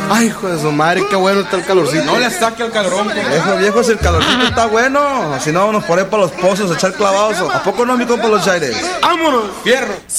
Ay, hijo de su madre, qué bueno está el calorcito. No le saque el calorón, compa. Eso, viejo, si el calorcito está bueno. Si no, nos ponemos para los pozos a echar clavados. ¿A poco no, mi compa Los Chaires? ¡Vámonos! ¡Fierro!